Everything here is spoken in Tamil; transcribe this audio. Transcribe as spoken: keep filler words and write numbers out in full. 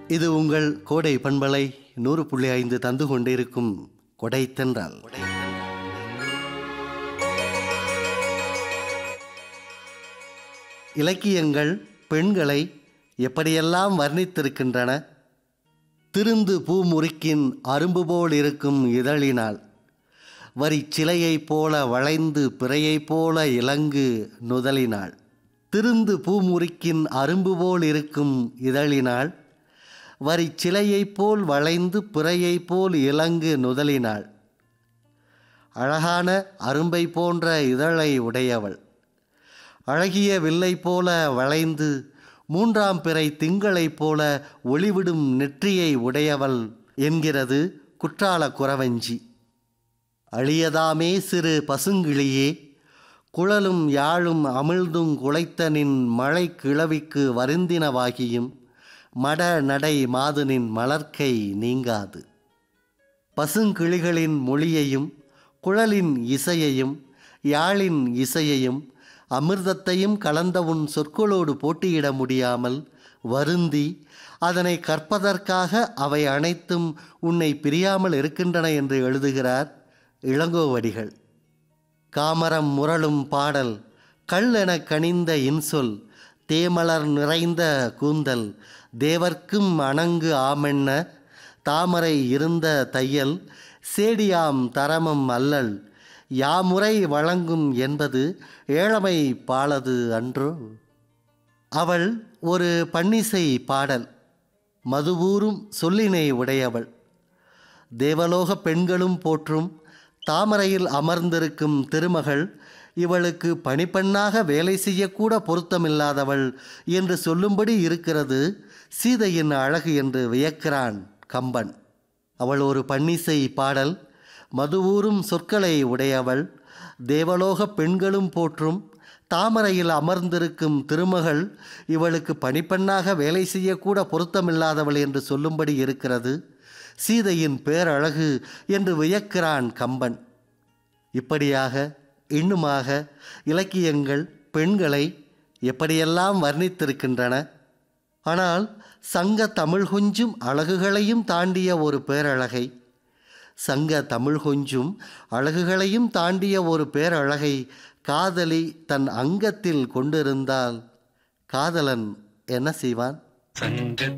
இது உங்கள் கோடை பண்பலை நூறு புள்ளி ஐந்து தந்து கொண்டிருக்கும் கொடை தென்றல். இலக்கியங்கள் பெண்களை எப்படியெல்லாம் வர்ணித்திருக்கின்றன. திருந்து பூ முறுக்கின் அரும்பு போல் இருக்கும் இதழினால், வரி சிலையைப் போல வளைந்து பிறையைப் போல இலங்கு நுதலினாள். திருந்து பூமுறுக்கின் அரும்பு போல் இருக்கும் இதழினாள், வரி சிலையைப் போல் வளைந்து பிறையைப் போல் இலங்கு நுதலினாள். அழகான அரும்பை போன்ற இதழை உடையவள், அழகிய வில்லை போல வளைந்து மூன்றாம் பிறை திங்களைப் போல ஒளிவிடும் நெற்றியை உடையவள் என்கிறது குற்றால குறவஞ்சி. அழியதாமே சிறு பசுங்கிளியே, குழலும் யாழும் அமிழ்துங் குலைத்தனின் மழை கிழவிக்கு வருந்தினவாகியும் மட நடை மாதுனின் மலர்க்கை நீங்காது. பசுங்கிளிகளின் மொழியையும் குழலின் இசையையும் யாழின் இசையையும் அமிர்தத்தையும் கலந்த உன் சொற்களோடு போட்டியிட முடியாமல் வருந்தி அதனை கற்பதற்காக அவை அனைத்தும் உன்னை பிரியாமல் இருக்கின்றன என்று எழுதுகிறார் இளங்கோவடிகள். காமரம் முரளும் பாடல், கள்ளென கனிந்த இன்சொல், தேமலர் நிறைந்த கூந்தல், தேவர்க்கும் அணங்கு ஆமென்ன, தாமரை இருந்த தையல், சேடியாம் தரமம் அல்லல், யாமுறை வழங்கும் என்பது ஏழமை பாலது அன்றோ. அவள் ஒரு பன்னிசை பாடல், மதுவூரும் சொல்லினை உடையவள். தேவலோக பெண்களும் போற்றும் தாமரையில் அமர்ந்திருக்கும் திருமகள் இவளுக்கு பணிப்பெண்ணாக வேலை செய்யக்கூட பொருத்தமில்லாதவள் என்று சொல்லும்படி இருக்கிறது சீதையின் அழகு என்று வியக்கிறான் கம்பன். அவள் ஒரு பன்னிசை பாடல், மதுவூரும் சொற்களை உடையவள், தேவலோக பெண்களும் போற்றும் தாமரையில் அமர்ந்திருக்கும் திருமகள் இவளுக்கு பணிப்பெண்ணாக வேலை செய்யக்கூட பொருத்தமில்லாதவள் என்று சொல்லும்படி இருக்கிறது சீதையின் பேரழகு என்று வியக்கிறான் கம்பன். இப்படியாக இன்னுமாக இலக்கியங்கள் பெண்களை எப்படியெல்லாம் வர்ணித்திருக்கின்றன. ஆனால் சங்க தமிழ் கொஞ்சும் அழகுகளையும் தாண்டிய ஒரு பேரழகை, சங்க தமிழ் கொஞ்சும் அழகுகளையும் தாண்டிய ஒரு பேரழகை காதலி தன் அங்கத்தில் கொண்டிருந்தால் காதலன் என்ன செய்வான்?